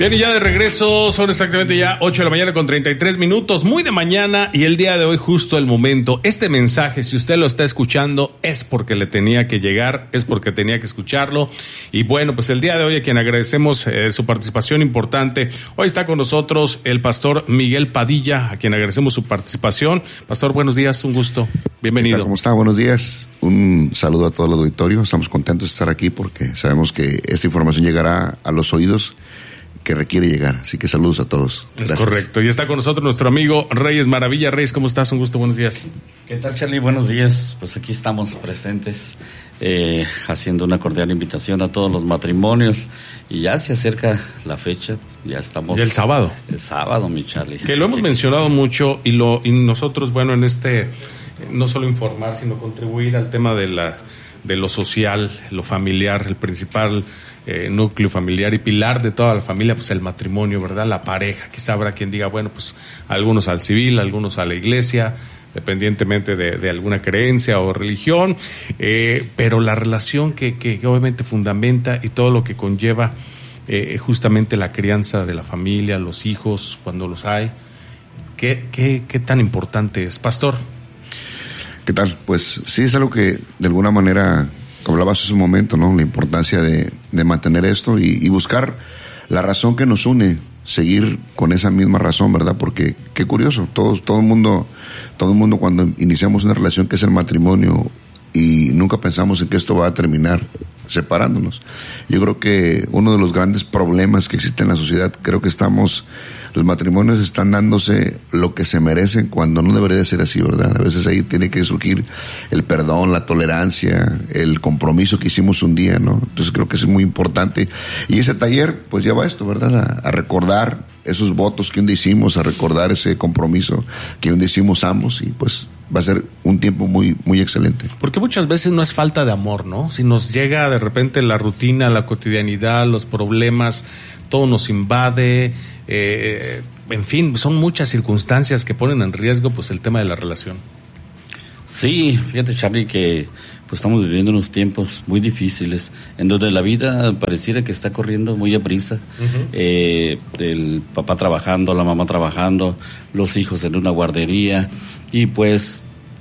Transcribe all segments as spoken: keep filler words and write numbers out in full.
Bien, y ya de regreso, son exactamente ya ocho de la mañana con treinta y tres minutos, muy de mañana, y el día de hoy justo el momento. Este mensaje, si usted lo está escuchando, es porque le tenía que llegar, es porque tenía que escucharlo. Y bueno, pues el día de hoy a quien agradecemos eh, su participación importante. Hoy está con nosotros el pastor Miguel Padilla, a quien agradecemos su participación. Pastor, buenos días, un gusto, bienvenido. ¿Cómo está? Buenos días, un saludo a todo el auditorio. Estamos contentos de estar aquí porque sabemos que esta información llegará a los oídos que requiere llegar, así que saludos a todos. Gracias. Es correcto, y está con nosotros nuestro amigo Reyes Maravilla. Reyes, ¿cómo estás? Un gusto, buenos días. ¿Qué tal, Charlie? Buenos días, pues aquí estamos presentes, eh, haciendo una cordial invitación a todos los matrimonios, y ya se acerca la fecha, ya estamos... Y el sábado. El sábado, mi Charlie. Que lo hemos que... mencionado mucho, y lo y nosotros, bueno, en este, no solo informar, sino contribuir al tema de la de lo social, lo familiar, el principal Eh, núcleo familiar y pilar de toda la familia, pues el matrimonio, ¿verdad? La pareja. Quizá habrá quien diga, bueno, pues algunos al civil, algunos a la iglesia, dependientemente de, de alguna creencia o religión, eh, pero la relación que, que, que obviamente fundamenta y todo lo que conlleva eh, justamente la crianza de la familia, los hijos, cuando los hay, ¿qué, qué, qué tan importante es? Pastor. ¿Qué tal? Pues sí, es algo que de alguna manera... Como hablabas hace un momento, ¿no? La importancia de, de mantener esto y, y buscar la razón que nos une, seguir con esa misma razón, ¿verdad? Porque qué curioso, todos, todo el mundo, todo el mundo cuando iniciamos una relación que es el matrimonio y nunca pensamos en que esto va a terminar separándonos. Yo creo que uno de los grandes problemas que existe en la sociedad, creo que estamos, los matrimonios están dándose lo que se merecen cuando no debería de ser así, ¿verdad? A veces ahí tiene que surgir el perdón, la tolerancia, el compromiso que hicimos un día, ¿no? Entonces creo que es muy importante. Y ese taller, pues lleva esto, ¿verdad? A, a recordar esos votos que un día hicimos, a recordar ese compromiso que un día hicimos ambos, y pues va a ser un tiempo muy muy excelente. Porque muchas veces no es falta de amor, ¿no? Si nos llega de repente la rutina, la cotidianidad, los problemas, todo nos invade, eh, en fin, son muchas circunstancias que ponen en riesgo pues el tema de la relación. Sí, fíjate, Charlie, que pues estamos viviendo unos tiempos muy difíciles, en donde la vida pareciera que está corriendo muy a prisa. Uh-huh. Eh, el papá trabajando, la mamá trabajando, los hijos en una guardería, y pues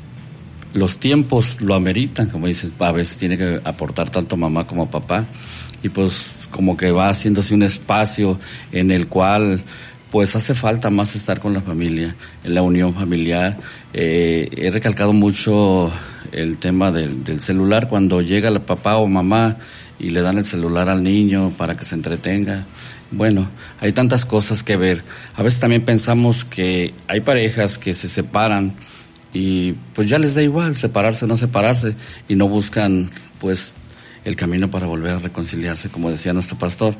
los tiempos lo ameritan, como dices, a veces tiene que aportar tanto mamá como papá, y pues como que va haciéndose un espacio en el cual pues hace falta más estar con la familia, en la unión familiar. Eh, he recalcado mucho el tema del, del celular, cuando llega el papá o mamá y le dan el celular al niño para que se entretenga. Bueno, hay tantas cosas que ver. A veces también pensamos que hay parejas que se separan y pues ya les da igual separarse o no separarse, y no buscan pues el camino para volver a reconciliarse, como decía nuestro pastor.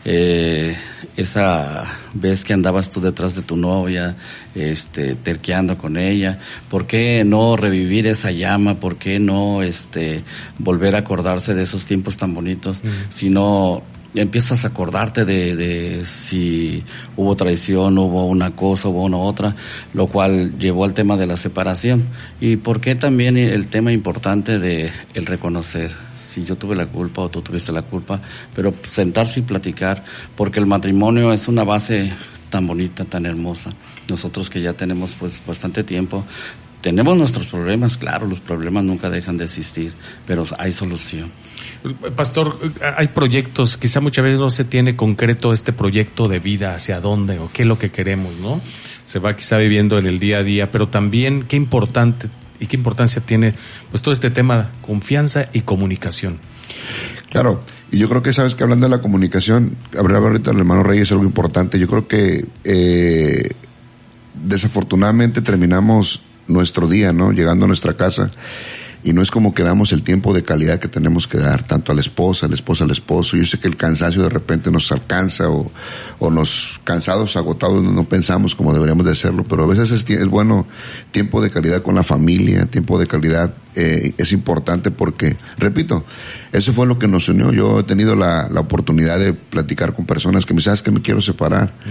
Eh, esa vez que andabas tú detrás de tu novia, este, terqueando con ella, ¿por qué no revivir esa llama? ¿Por qué no, este, volver a acordarse de esos tiempos tan bonitos? Mm. Si no, empiezas a acordarte de, de si hubo traición, hubo una cosa, hubo una otra, lo cual llevó al tema de la separación. Y por qué también el tema importante de el reconocer si yo tuve la culpa o tú tuviste la culpa, pero sentarse y platicar, porque el matrimonio es una base tan bonita, tan hermosa. Nosotros que ya tenemos pues bastante tiempo, tenemos nuestros problemas, claro, los problemas nunca dejan de existir, pero hay solución. Pastor, hay proyectos, quizá muchas veces no se tiene concreto este proyecto de vida, hacia dónde o qué es lo que queremos, ¿no? Se va quizá viviendo en el día a día, pero también qué importante y qué importancia tiene pues todo este tema, confianza y comunicación. Claro, y yo creo que sabes que hablando de la comunicación, hablaba ahorita el hermano Reyes, algo importante. Yo creo que eh, desafortunadamente terminamos nuestro día, ¿no? Llegando a nuestra casa, y no es como que damos el tiempo de calidad que tenemos que dar, tanto a la esposa, a la esposa, al esposo. Yo sé que el cansancio de repente nos alcanza, o, o nos cansados, agotados, no pensamos como deberíamos de hacerlo, pero a veces es, es bueno tiempo de calidad con la familia, tiempo de calidad eh, es importante porque, repito, eso fue lo que nos unió. Yo he tenido la, la oportunidad de platicar con personas que me dicen, ¿sabes que me quiero separar? Mm.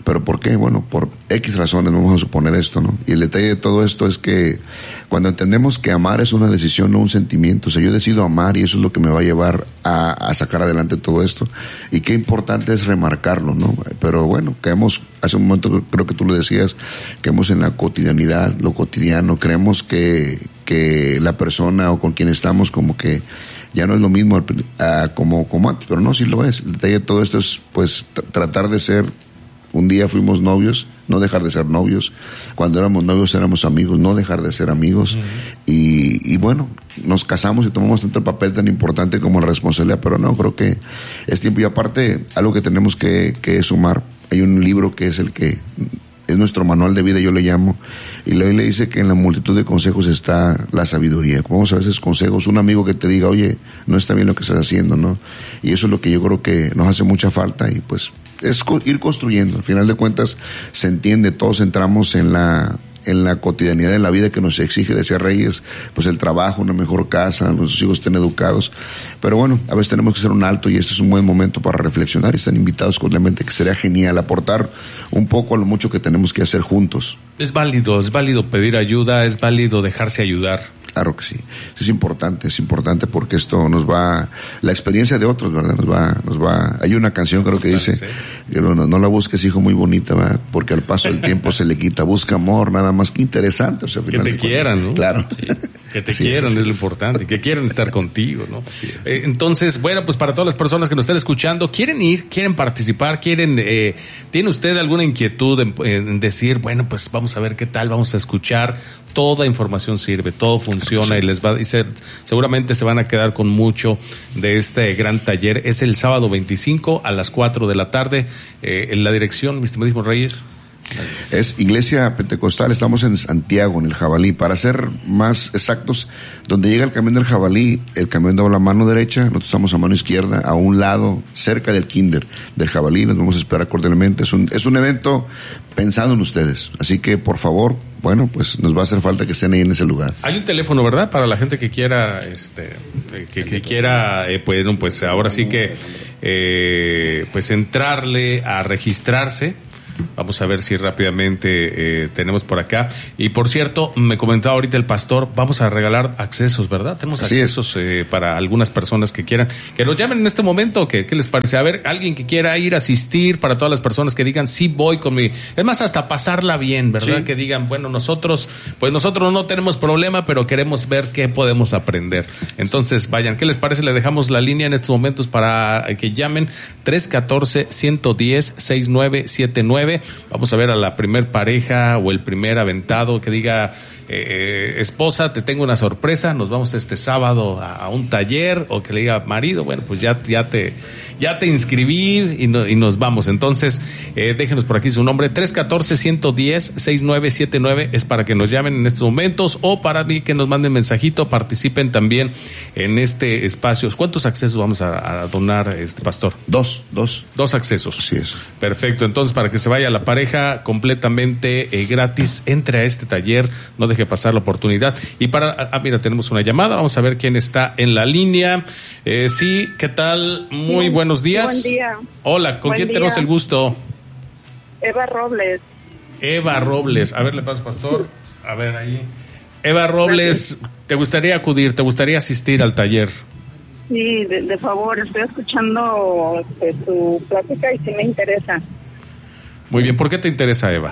¿Pero por qué? Bueno, por X razones, vamos a suponer esto, ¿no? Y el detalle de todo esto es que cuando entendemos que amar es una decisión, no un sentimiento, o sea, yo decido amar y eso es lo que me va a llevar a, a sacar adelante todo esto. Y qué importante es remarcarlo, ¿no? Pero bueno, caemos, hace un momento creo que tú lo decías, caemos en la cotidianidad, lo cotidiano, creemos que, que la persona o con quien estamos como que ya no es lo mismo uh, como, como antes, pero no, sí lo es. El detalle de todo esto es, pues, t- tratar de ser, un día fuimos novios, no dejar de ser novios, cuando éramos novios éramos amigos, no dejar de ser amigos, uh-huh. y, y bueno, nos casamos y tomamos tanto el papel tan importante como la responsabilidad, pero no, creo que es tiempo. Y aparte, algo que tenemos que, que sumar, hay un libro que es el que es nuestro manual de vida, yo le llamo, y le, le dice que en la multitud de consejos está la sabiduría. Como a veces consejos, un amigo que te diga, oye, no está bien lo que estás haciendo, ¿no? Y eso es lo que yo creo que nos hace mucha falta, y pues es co- ir construyendo. Al final de cuentas se entiende, todos entramos en la en la cotidianidad de la vida que nos exige, decía Reyes, pues el trabajo, una mejor casa, nuestros hijos estén educados. Pero bueno, a veces tenemos que hacer un alto y este es un buen momento para reflexionar y están invitados cordialmente, que sería genial aportar un poco a lo mucho que tenemos que hacer juntos. Es válido, es válido pedir ayuda, es válido dejarse ayudar. Claro que sí, es importante, es importante porque esto nos va, la experiencia de otros, ¿verdad? Nos va, nos va, hay una canción creo que dice, que no, no la busques, hijo, muy bonita, ¿verdad? Porque al paso del tiempo se le quita, busca amor, nada más, que interesante, o sea, que te quieran, ¿no? Claro. Sí. Que te sí, quieran sí, sí. es lo importante, que quieran estar contigo, ¿no? Eh, entonces, bueno, pues para todas las personas que nos están escuchando, quieren ir, quieren participar, quieren, eh, ¿tiene usted alguna inquietud en, en decir, bueno, pues vamos a ver qué tal, vamos a escuchar? Toda información sirve, todo funciona, sí. y les va a decir, seguramente se van a quedar con mucho de este gran taller. Es el sábado veinticinco a las cuatro de la tarde, eh, en la dirección, mi estimadísimo Reyes. Es Iglesia Pentecostal, estamos en Santiago, en el Jabalí. Para ser más exactos, donde llega el camión del Jabalí, el camión da la mano derecha, nosotros estamos a mano izquierda, a un lado, cerca del Kinder del Jabalí. Nos vamos a esperar cordialmente. Es un, es un evento pensado en ustedes. Así que, por favor, bueno, pues nos va a hacer falta que estén ahí en ese lugar. Hay un teléfono, ¿verdad? Para la gente que quiera, este, que, que quiera, eh, pues, pues ahora sí que, eh, pues entrarle a registrarse. Vamos a ver si rápidamente eh, tenemos por acá. Y por cierto, me comentaba ahorita el pastor, vamos a regalar accesos, ¿verdad? Tenemos Así accesos eh, para algunas personas que quieran, que nos llamen en este momento. ¿Qué, qué les parece? A ver, alguien que quiera ir a asistir, para todas las personas que digan, sí voy con mi... Es más, hasta pasarla bien, ¿verdad? Sí. Que digan, bueno, nosotros, pues nosotros no tenemos problema, pero queremos ver qué podemos aprender. Entonces, vayan, ¿qué les parece? Le dejamos la línea en estos momentos para que llamen tres uno cuatro, uno uno cero, seis nueve siete nueve. Vamos a ver a la primer pareja o el primer aventado que diga, eh, esposa, te tengo una sorpresa, nos vamos este sábado a, a un taller, o que le diga, marido, bueno, pues ya, ya te, ya te inscribí y, no, y nos vamos. Entonces, eh, déjenos por aquí su nombre, tres uno cuatro, uno uno cero, seis nueve siete nueve, es para que nos llamen en estos momentos, o para mí que nos manden mensajito, participen también en este espacio. ¿Cuántos accesos vamos a, a donar, este pastor? Dos, dos. Dos accesos. Así es. Perfecto, entonces para que se vaya la pareja completamente eh, gratis, entre a este taller, no deje pasar la oportunidad. Y para, ah, mira, tenemos una llamada, vamos a ver quién está en la línea. Eh, sí, ¿qué tal? Muy sí, buenos días. Buen día. Hola, ¿con buen quién día. tenemos el gusto? Eva Robles. Eva Robles, a ver, le paso, pastor, a ver ahí. Eva Robles, ¿te gustaría acudir, te gustaría asistir al taller? Sí, de, de favor, estoy escuchando este, tu plática y sí me interesa. Muy bien, ¿por qué te interesa, Eva?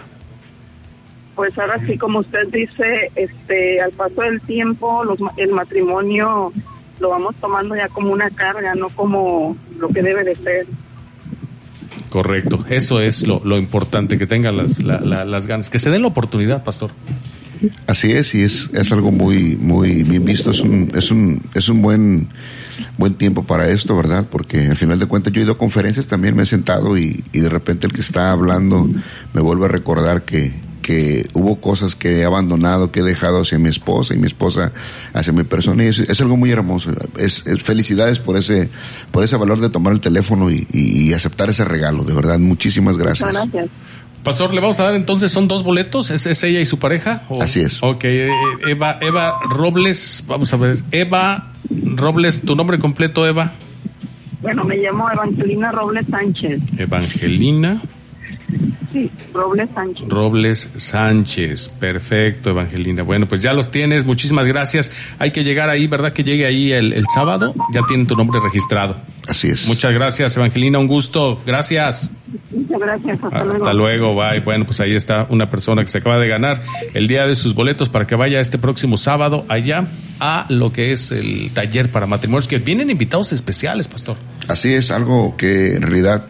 Pues ahora sí, como usted dice, este, al paso del tiempo, los, el matrimonio lo vamos tomando ya como una carga, no como lo que debe de ser. Correcto, eso es lo, lo importante, que tengan las, la, la, las ganas, que se den la oportunidad, pastor. Así es, y es, es algo muy, muy bien visto, es un, es un, es un buen, buen tiempo para esto, ¿verdad? Porque al final de cuentas yo he ido a conferencias, también me he sentado y, y de repente el que está hablando me vuelve a recordar que, que hubo cosas que he abandonado, que he dejado hacia mi esposa y mi esposa hacia mi persona, y es, es algo muy hermoso. Es, es felicidades por ese, por ese valor de tomar el teléfono y, y, y aceptar ese regalo, de verdad, muchísimas gracias. Muchas gracias. Pastor, le vamos a dar entonces, ¿son dos boletos? ¿Es, es ella y su pareja? ¿O? Así es. Ok, Eva, Eva Robles, vamos a ver, Eva Robles, ¿tu nombre completo, Eva? Bueno, me llamo Evangelina Robles Sánchez. Evangelina Sí, Robles Sánchez. Robles Sánchez, perfecto, Evangelina. Bueno, pues ya los tienes, muchísimas gracias. Hay que llegar ahí, ¿verdad? Que llegue ahí el, el sábado, ya tienen tu nombre registrado. Así es. Muchas gracias, Evangelina, un gusto, gracias. Muchas gracias, hasta, hasta luego. Hasta luego, bye. Bueno, pues ahí está una persona que se acaba de ganar el día de sus boletos para que vaya este próximo sábado allá a lo que es el taller para matrimonios, que vienen invitados especiales, pastor. Así es, algo que en realidad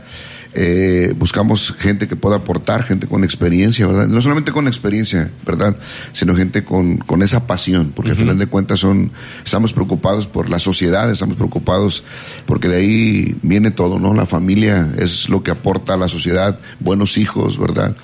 eh, buscamos gente que pueda aportar, gente con experiencia, ¿verdad? No solamente con experiencia, ¿verdad? Sino gente con, con esa pasión, porque uh-huh. al final de cuentas son, estamos preocupados por la sociedad, estamos preocupados porque de ahí viene todo, ¿no? La familia es lo que aporta a la sociedad, buenos hijos, ¿verdad?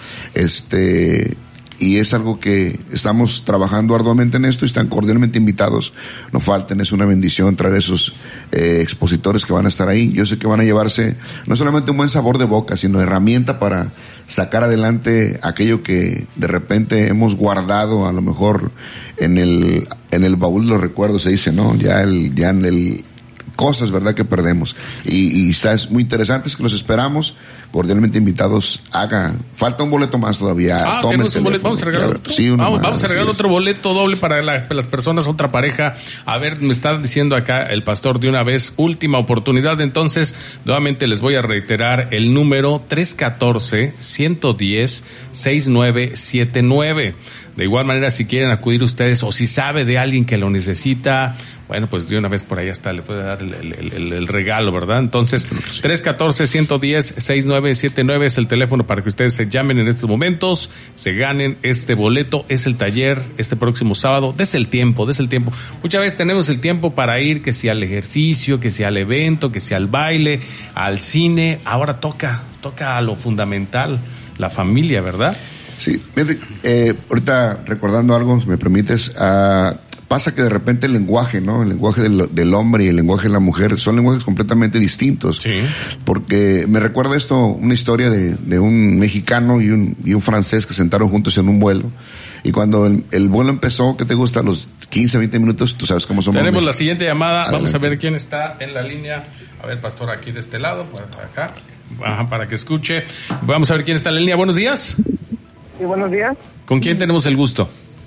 Este, y es algo que estamos trabajando arduamente en esto y están cordialmente invitados. No falten, es una bendición traer esos eh, expositores que van a estar ahí. Yo sé que van a llevarse no solamente un buen sabor de boca, sino herramienta para sacar adelante aquello que de repente hemos guardado a lo mejor en el en el baúl de los recuerdos, se dice, ¿no? Ya el ya en el cosas, ¿verdad?, que perdemos. Y, y es muy interesante, es que los esperamos, cordialmente invitados. Haga, falta un boleto más todavía. Ah, tenemos un boleto, vamos a regalar otro. Sí, vamos, más, vamos a regalar otro boleto doble para la, las personas, otra pareja. A ver, me está diciendo acá el pastor de una vez, última oportunidad. Entonces, nuevamente les voy a reiterar el número tres uno cuatro, uno uno cero, seis nueve siete nueve. De igual manera, si quieren acudir ustedes o si sabe de alguien que lo necesita, bueno, pues de una vez por ahí hasta le puede dar el, el, el, el regalo, ¿verdad? Entonces, tres uno cuatro, uno uno cero, seis nueve siete nueve es el teléfono para que ustedes se llamen en estos momentos, se ganen este boleto. Es el taller este próximo sábado. Des el tiempo, des el tiempo. Muchas veces tenemos el tiempo para ir, que sea al ejercicio, que sea al evento, que sea al baile, al cine. Ahora toca, toca a lo fundamental, la familia, ¿verdad? Sí, eh, ahorita recordando algo, si me permites, uh, pasa que de repente el lenguaje, ¿no? El lenguaje del, del hombre y el lenguaje de la mujer son lenguajes completamente distintos. Sí. Porque me recuerda esto, una historia de, de un mexicano y un, y un francés que se sentaron juntos en un vuelo. Y cuando el, el vuelo empezó, ¿qué te gusta? Los quince, veinte minutos, tú sabes cómo somos. Tenemos la siguiente llamada. Adelante. Vamos a ver quién está en la línea. A ver, pastor, aquí de este lado, por acá. Ajá, para que escuche. Vamos a ver quién está en la línea. Buenos días. Sí, buenos días. ¿Con quién tenemos el gusto?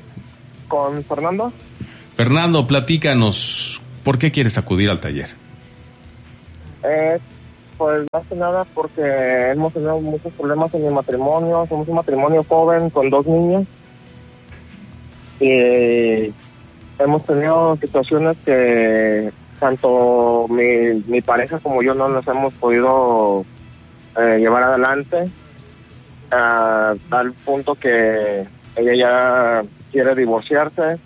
Con Fernando. Fernando, platícanos, ¿por qué quieres acudir al taller? Eh, pues más que nada porque hemos tenido muchos problemas en mi matrimonio. Somos un matrimonio joven con dos niños. Y hemos tenido situaciones que tanto mi, mi pareja como yo no nos hemos podido eh, llevar adelante. Uh, al punto que ella ya quiere divorciarse.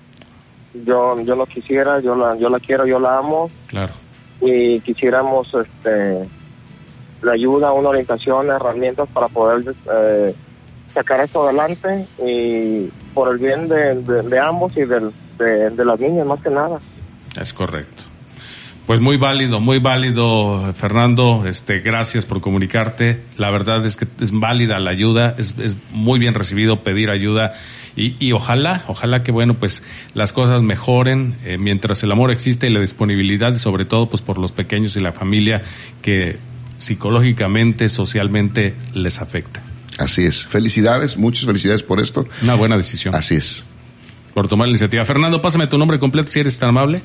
Yo yo no quisiera, yo la yo la quiero, yo la amo. Claro. Y quisiéramos este la ayuda, una orientación, herramientas para poder eh, sacar esto adelante y por el bien de, de, de ambos y del, de, de las niñas más que nada. Es correcto. Pues muy válido, muy válido, Fernando. Este, gracias por comunicarte. La verdad es que es válida la ayuda, es, es muy bien recibido pedir ayuda y, y ojalá, ojalá que bueno, pues las cosas mejoren eh, mientras el amor existe y la disponibilidad, y sobre todo pues por los pequeños y la familia que psicológicamente, socialmente les afecta. Así es. Felicidades, muchas felicidades por esto. Una buena decisión. Así es. Por tomar la iniciativa. Fernando, pásame tu nombre completo si eres tan amable.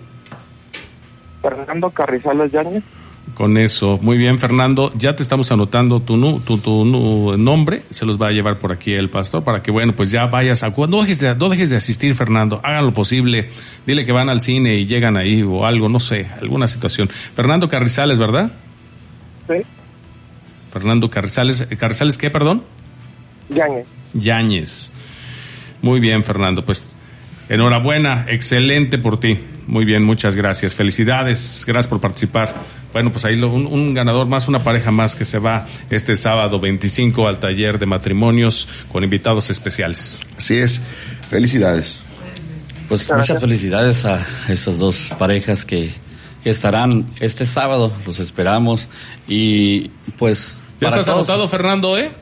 Fernando Carrizales Yáñez. Con eso, muy bien, Fernando, ya te estamos anotando tu, tu, tu, tu nombre, se los va a llevar por aquí el pastor para que, bueno, pues ya vayas a... No dejes de, no dejes de asistir, Fernando, hagan lo posible, dile que van al cine y llegan ahí o algo, no sé, alguna situación. Fernando Carrizales, ¿verdad? Sí. Fernando Carrizales, ¿Carrizales qué, perdón? Yáñez. Yáñez. Muy bien, Fernando, pues enhorabuena, excelente por ti. Muy bien, muchas gracias. Felicidades, gracias por participar. Bueno, pues ahí lo, un, un ganador más, una pareja más que se va este sábado veinticinco al taller de matrimonios con invitados especiales. Así es, felicidades. Pues muchas felicidades a esas dos parejas que, que estarán este sábado, los esperamos y pues... ¿Ya estás todos... anotado, Fernando, eh?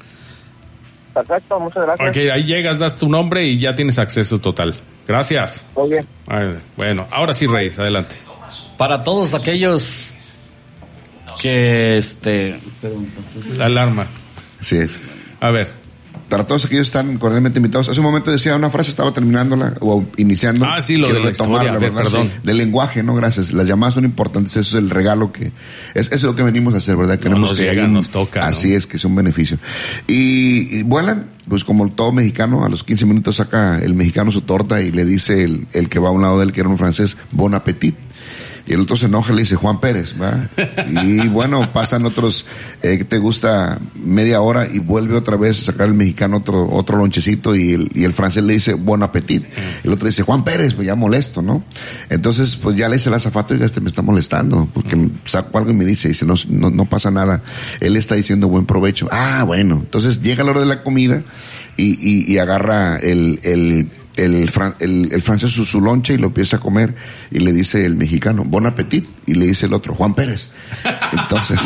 Perfecto, muchas gracias. Ok, ahí llegas, das tu nombre y ya tienes acceso total. Gracias. Muy bien. Bueno, ahora sí, Reyes, adelante. Para todos aquellos que este... La alarma. Sí es. A ver. Para todos aquellos que están cordialmente invitados. Hace un momento decía una frase, estaba terminándola o iniciando. Ah, sí, lo de la historia, ver, perdón. Sí, del lenguaje, ¿no? Gracias. Las llamadas son importantes, eso es el regalo que... Es, eso es lo que venimos a hacer, ¿verdad? Queremos no, nos que llega, un, nos toca. Así ¿no? es, que es un beneficio. Y, y vuelan, pues como todo mexicano, a los quince minutos saca el mexicano su torta y le dice el, el que va a un lado de él, que era un francés, bon appetit. Y el otro se enoja y le dice Juan Pérez, ¿va? Y bueno, pasan otros, eh, que te gusta, media hora y vuelve otra vez a sacar el mexicano otro otro lonchecito y el, y el francés le dice bon appetit. El otro dice Juan Pérez, pues ya molesto, ¿no? Entonces, pues ya le dice el azafato, oiga, este me está molestando, porque saco algo y me dice, dice, no, no, no pasa nada. Él está diciendo buen provecho. Ah, bueno. Entonces llega la hora de la comida y, y, y agarra el, el, El, fran, el, el francés su, su lonche y lo empieza a comer y le dice el mexicano, bon appetit, y le dice el otro, Juan Pérez. Entonces,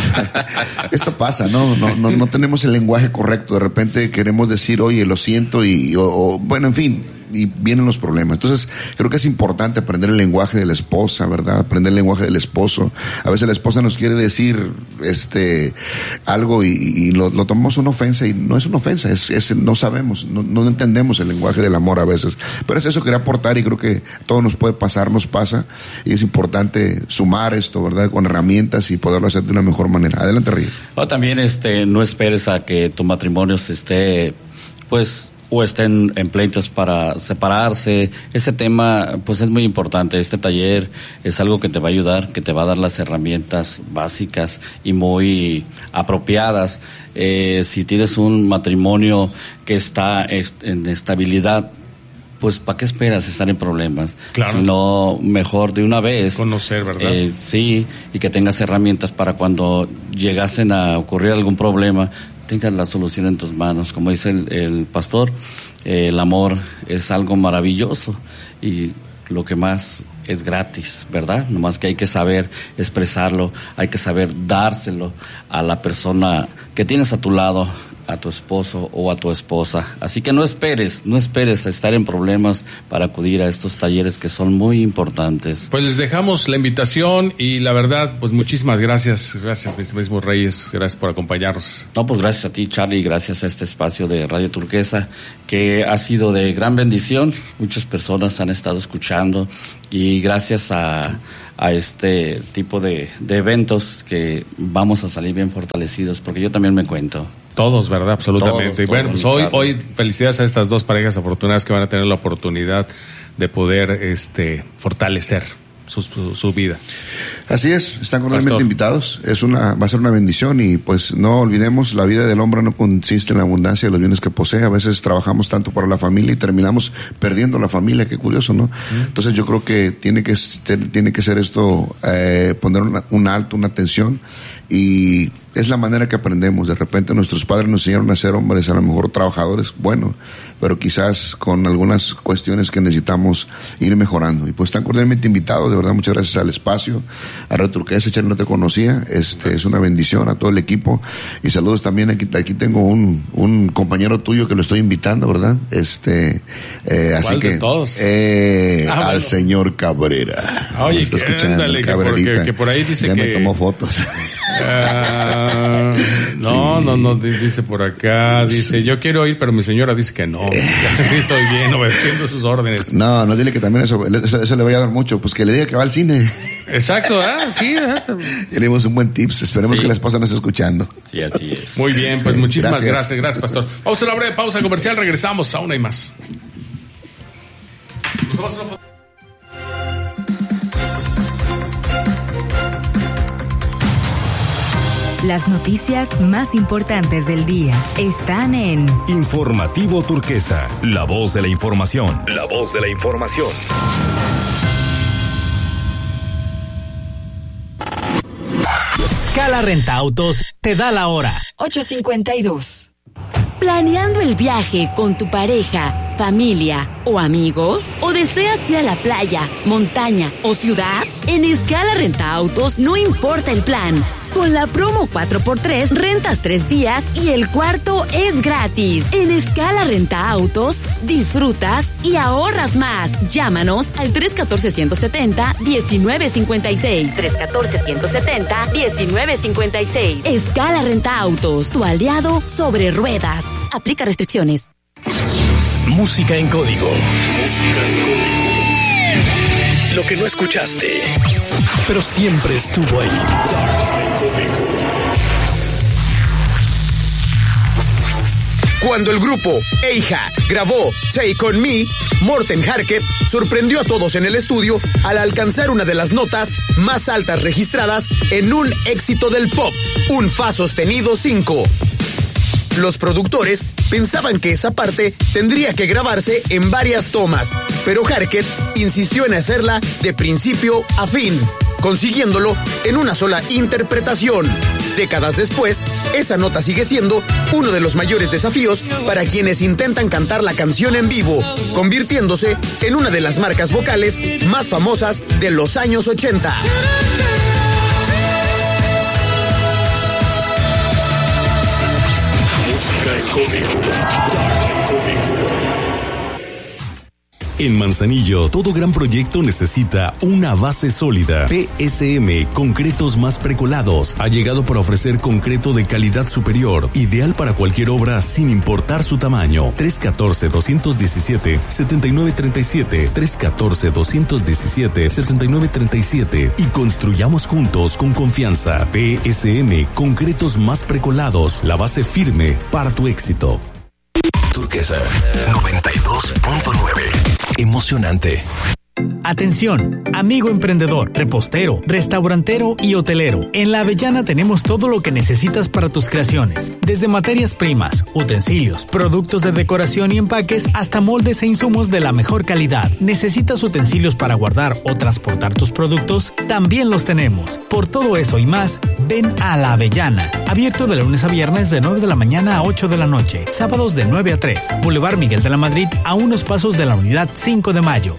esto pasa, ¿no? No, no, no tenemos el lenguaje correcto, de repente queremos decir, oye, lo siento, y, o, o, bueno, en fin, y vienen los problemas. Entonces, creo que es importante aprender el lenguaje de la esposa, ¿verdad? Aprender el lenguaje del esposo. A veces la esposa nos quiere decir, este, algo y, y lo, lo tomamos una ofensa y no es una ofensa, es, es no sabemos, no, no entendemos el lenguaje del amor a veces. Pero es eso que quería aportar y creo que todo nos puede pasar, nos pasa, y es importante sumar esto, ¿verdad? Con herramientas y poderlo hacer de una mejor manera. Adelante, Reyes. O también, este, no esperes a que tu matrimonio se esté, pues, o estén en pleitos para separarse. Ese tema, pues, es muy importante. Este taller es algo que te va a ayudar, que te va a dar las herramientas básicas y muy apropiadas. Eh, si tienes un matrimonio que está en estabilidad, pues, ¿para qué esperas estar en problemas? Claro. Sino mejor de una vez. Conocer, ¿verdad? Eh, sí, y que tengas herramientas para cuando llegasen a ocurrir algún problema, tengas la solución en tus manos. Como dice el, el pastor, eh, el amor es algo maravilloso y lo que más es gratis, ¿verdad? Nomás que hay que saber expresarlo, hay que saber dárselo a la persona que tienes a tu lado, a tu esposo o a tu esposa. Así que no esperes, no esperes a estar en problemas para acudir a estos talleres que son muy importantes. Pues les dejamos la invitación y la verdad, pues muchísimas gracias, gracias mismo Reyes, gracias por acompañarnos. No, pues gracias a ti, Charlie, gracias a este espacio de Radio Turquesa, que ha sido de gran bendición. Muchas personas han estado escuchando y gracias a a este tipo de, de eventos que vamos a salir bien fortalecidos, porque yo también me cuento. Todos, ¿verdad? Absolutamente. Todos, y bueno, todos, pues hoy, Charlie. hoy felicidades a estas dos parejas afortunadas que van a tener la oportunidad de poder este fortalecer su, su, su vida. Así es, están cordialmente Pastor. invitados. Es una, va a ser una bendición y pues no olvidemos, la vida del hombre no consiste en la abundancia de los bienes que posee. A veces trabajamos tanto para la familia y terminamos perdiendo la familia. Qué curioso, ¿no? Mm. Entonces yo creo que tiene que tiene que ser esto, eh, poner una, un alto, una atención, y es la manera que aprendemos. De repente nuestros padres nos enseñaron a ser hombres, a lo mejor trabajadores, bueno, pero quizás con algunas cuestiones que necesitamos ir mejorando. Y pues están cordialmente invitados, de verdad, muchas gracias al espacio, a Radio Turquesa. Charlie, no te conocía, este, es una bendición, a todo el equipo, y saludos también. Aquí, aquí tengo un, un compañero tuyo que lo estoy invitando, ¿verdad? Este, eh, así ¿Cuál que, de todos? eh, Ah, al bueno. señor Cabrera. Oye, Me está que, escuchando, ándale, que, por, Cabrerita. que, que por ahí dice ya que... me tomó fotos. Ah, no, Sí. no, no, di- dice por acá, dice, yo quiero ir, pero mi señora dice que no. Sí, estoy bien, obedeciendo sus órdenes. No, no, dile que también eso, eso, eso le va a dar mucho, pues que le diga que va al cine. Exacto, ¿ah? Sí, exacto. Ya le dimos un buen tips, esperemos Sí. que la esposa nos esté escuchando. Sí, así es. Muy bien, pues muchísimas Gracias. gracias, gracias, pastor. Vamos a una breve pausa comercial, regresamos, aún hay más. Nos vamos a una foto. Las noticias más importantes del día están en Informativo Turquesa, la voz de la información. La voz de la información. Scala Renta Autos te da la hora. ocho cincuenta y dos. ¿Planeando el viaje con tu pareja, familia o amigos? ¿O deseas ir a la playa, montaña o ciudad? En Scala Renta Autos no importa el plan. Con la promo cuatro por tres, rentas tres días y el cuarto es gratis. En Escala Renta Autos, disfrutas y ahorras más. Llámanos al tres uno cuatro, uno siete cero, uno nueve cinco seis. tres uno cuatro, uno siete cero, uno nueve cinco seis. Escala Renta Autos, tu aliado sobre ruedas. Aplica restricciones. Música en código. Música en código. Lo que no escuchaste, pero siempre estuvo ahí. En código. Cuando el grupo Eija grabó Take On Me, Morten Harket sorprendió a todos en el estudio al alcanzar una de las notas más altas registradas en un éxito del pop, un fa sostenido cinco. Los productores pensaban que esa parte tendría que grabarse en varias tomas, pero Harket insistió en hacerla de principio a fin, consiguiéndolo en una sola interpretación. Décadas después, esa nota sigue siendo uno de los mayores desafíos para quienes intentan cantar la canción en vivo, convirtiéndose en una de las marcas vocales más famosas de los años ochenta. En Manzanillo, todo gran proyecto necesita una base sólida. P S M, Concretos Más Precolados, ha llegado para ofrecer concreto de calidad superior, ideal para cualquier obra sin importar su tamaño. tres uno cuatro, dos uno siete, siete nueve tres siete, tres uno cuatro, dos uno siete, siete nueve tres siete y construyamos juntos con confianza. P S M, Concretos Más Precolados, la base firme para tu éxito. Turquesa noventa y dos punto nueve. Emocionante. Atención, amigo emprendedor, repostero, restaurantero y hotelero. En La Avellana tenemos todo lo que necesitas para tus creaciones. Desde materias primas, utensilios, productos de decoración y empaques, hasta moldes e insumos de la mejor calidad. ¿Necesitas utensilios para guardar o transportar tus productos? También los tenemos. Por todo eso y más, ven a La Avellana. Abierto de lunes a viernes de nueve de la mañana a ocho de la noche. Sábados de nueve a tres. Boulevard Miguel de la Madrid, a unos pasos de la unidad cinco de mayo.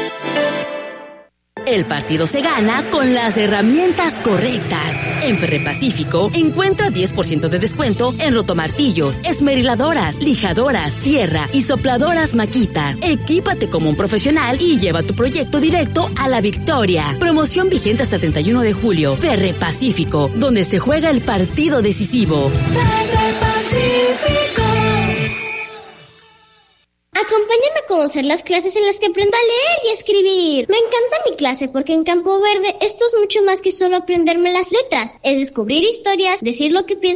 El partido se gana con las herramientas correctas. En Ferrepacífico encuentra diez por ciento de descuento en rotomartillos, esmeriladoras, lijadoras, sierra y sopladoras Makita. Equípate como un profesional y lleva tu proyecto directo a la victoria. Promoción vigente hasta el treinta y uno de julio. Ferrepacífico, donde se juega el partido decisivo. Ferrepacífico. Acompáñame a conocer las clases en las que aprendo a leer y escribir. Me encanta mi clase porque en Campo Verde esto es mucho más que solo aprenderme las letras. Es descubrir historias, decir lo que pienso